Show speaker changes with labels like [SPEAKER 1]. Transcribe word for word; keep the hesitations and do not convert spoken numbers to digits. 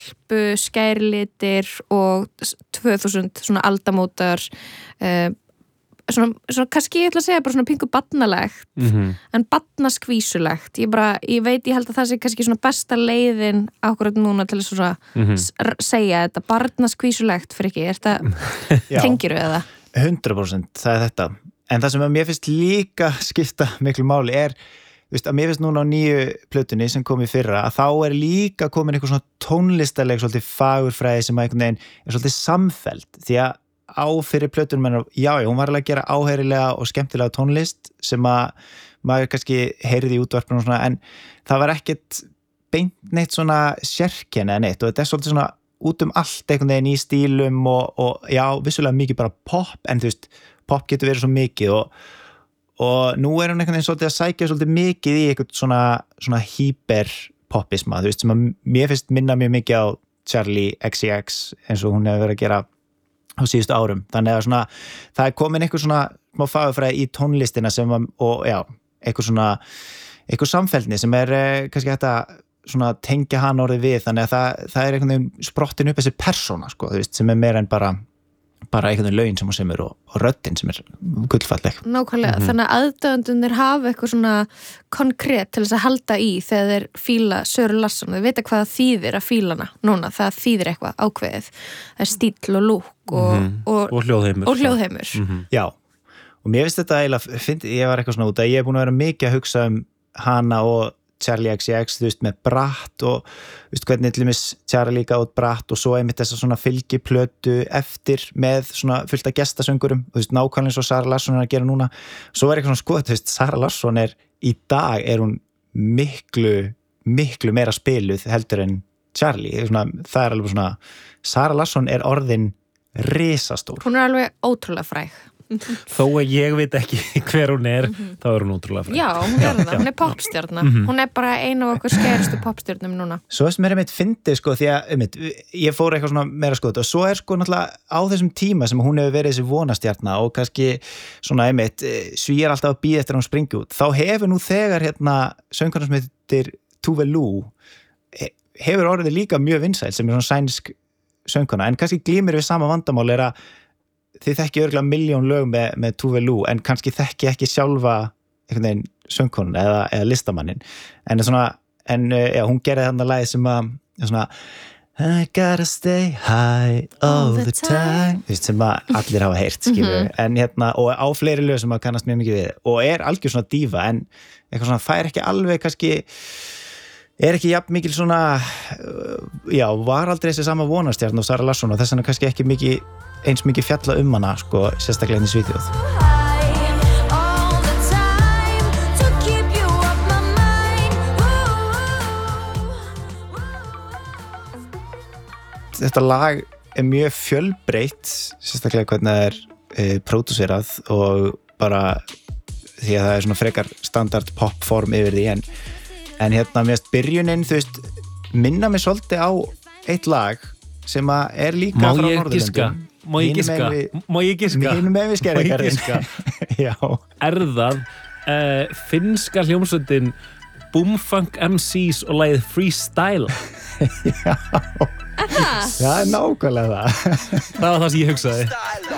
[SPEAKER 1] stelpu, skærlitir og tvö þúsund svona aldamótar uh, svona, svona kannski ég ætla að segja bara svona pingu barnalegt
[SPEAKER 2] mm-hmm.
[SPEAKER 1] en barnaskvísulegt ég bara, ég veit, ég held að það sé kannski svona besta leiðin akkurat núna til þess að mm-hmm. segja þetta barnaskvísulegt fyrir ekki, er þetta tengiru eða?
[SPEAKER 3] hundrað prósent, það er þetta en það sem að mér finnst líka skipta miklu máli er, þú veist, að mér finnst núna á nýju plötunni sem kom í fyrra að þá er líka komin eitthvað svona tónlistarleg svolítið fagurfræði sem að einhvern veginn er svolítið samfelld, því að á fyrir plötunum en já, já, hún var alveg að gera áheyrilega og skemmtilega tónlist sem að maður kannski heyrði í útvarpinu og svona, en það var ekkert beint neitt svona sérkenni eða neitt og þetta er svolítið svona út um allt einhvern veginn í stílum og, og já, vissulega mikið bara pop, en þú veist, pop getur verið svo mikið og, og nú er hún einhvern veginn svolítið að sækja svolítið mikið í eitthvað svona, svona hyperpopisma, þú veist, sem að mér finnst minna mjög mikið á Charlie X C X eins og hún hefur verið að gera á síðustu árum, þannig að svona það er komin eitthvað svona smá fagurfræði í tónlistina sem að, og já, eitthvað svona eitthvað samfeldni sem er eh, kannski hægt að svona tengja hann orðið við, þannig að það, það er einhvern veginn sprottin upp þessi persóna, sko, þú veist, sem er meira en bara bara einhvern veginn lögin sem hún semur og, og röddin sem er gullfalleg.
[SPEAKER 1] Nákvæmlega, mm-hmm. þannig að aðdáendurnir hafa eitthvað svona konkrét til þess að halda í þegar þeir fíla Söru Larsson, þeir vita hvað það þýðir að fíla hana núna, það þýðir eitthvað ákveðið, það er stíll og lúk og, mm-hmm. og,
[SPEAKER 2] og hljóðheimur.
[SPEAKER 1] Og hljóðheimur.
[SPEAKER 3] Mm-hmm. Já, og mér finnst þetta eiginlega, find, ég var eitthvað svona út að ég er búin að vera mikið að hugsa um hana og Charlie X C X, þú veist, með Bratt og þú veist, hvernig til dæmis Charlie gátt Bratt og svo einmitt þessa svona fylgiplötu eftir með svona fullt af gestasöngurum, þú veist, nákvæmlega svo Sara Larsson er að gera núna, svo er eitthvað svona sko, þú veist, Sara Larsson er, í dag er hún miklu, miklu meira spiluð heldur en Charlie, svona, það er alveg svona, Sara Larsson er orðin risastór.
[SPEAKER 1] Hún er alveg ótrúlega fræg.
[SPEAKER 2] Þó að ég veit ekki hver hún er, mm-hmm. þá er hún ótrúlega fræg.
[SPEAKER 1] Já, hún er það, hún er popstjarna. Mm-hmm. Hún er bara einu af okkur skærustu popstjarnum núna.
[SPEAKER 3] Svo sem er einmitt fyndið, sko, því að einmitt, ég fór eitthvað svona meira skoð og svo er sko náttúrulega á þessum tíma sem hún hefur verið þessi vonastjarna og kannski svona einmitt, svíjar alltaf að bíða eftir að hún springi út. Þá hefur nú þegar hérna söngkona sem heitir Tuve Lu hefur orðið líka mjög vinsæl sem er svona sænsk söngkona, en kannski glímir við sama vandamál er að þið þekki örgulega miljón lög með, með Tuve Lu en kannski þekki ekki sjálfa einhvern veginn söngkonun eða, eða listamannin en, svona, en já, hún gerði þarna lagi sem að svona, I gotta stay high all the time sem að allir hafa heyrt mm-hmm. en hérna, og á fleiri lög sem að kannast mjög mikið við og er algjör svona dífa en eitthvað svona fær ekki alveg kannski er ekki jafn mikil svona já, var aldrei þessi sama vonastjarn og Sara Larsson og þess vegna kannski ekki mikið eins mikið fjalla um hana, sko, sérstaklega í Svíþjóð. Þetta lag er mjög fjölbreytt, sérstaklega hvernig það er e, pródúserað og bara því að það er svona frekar standard popform yfir því, en, en hérna mest byrjunin, þú veist, minna mig svolítið á eitt lag sem að er líka
[SPEAKER 2] Má
[SPEAKER 3] frá
[SPEAKER 2] Norðurlöndum. Má ég giska? Má ég giska?
[SPEAKER 3] Hínum með við skerðingarinn. Já.
[SPEAKER 2] Er það uh, finnska hljómsveitin Boomfunk M Cs og lagið Freestyle?
[SPEAKER 3] Já. Það er nákvæmlega það.
[SPEAKER 2] Það var það sem ég hugsaði.